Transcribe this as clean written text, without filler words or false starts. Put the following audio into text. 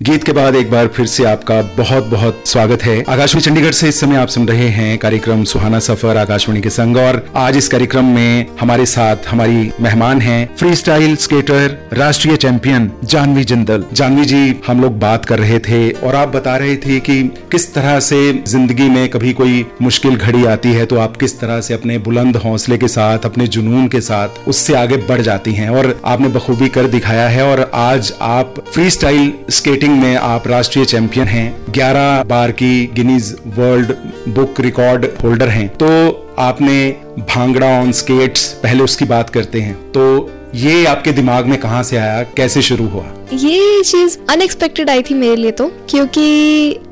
गीत के बाद एक बार फिर से आपका बहुत बहुत स्वागत है। आकाशवाणी चंडीगढ़ से इस समय आप सुन रहे हैं कार्यक्रम सुहाना सफर आकाशवाणी के संग। और आज इस कार्यक्रम में हमारे साथ हमारी मेहमान हैं फ्री स्टाइल स्केटर राष्ट्रीय चैंपियन जानवी जिंदल। जानवी जी, हम लोग बात कर रहे थे और आप बता रहे थे कि किस तरह से जिंदगी में कभी कोई मुश्किल घड़ी आती है तो आप किस तरह से अपने बुलंद हौसले के साथ, अपने जुनून के साथ उससे आगे बढ़ जाती हैं, और आपने बखूबी कर दिखाया है। और आज आप फ्री स्टाइल स्केटिंग में आप राष्ट्रीय चैंपियन हैं, 11 बार की Guinness world book record holder हैं। तो आपने भांगड़ा ऑन स्केट्स, पहले उसकी बात करते हैं, तो ये आपके दिमाग में कहाँ से आया, कैसे शुरू हुआ? ये चीज अनएक्सपेक्टेड आई थी मेरे लिए तो, क्योंकि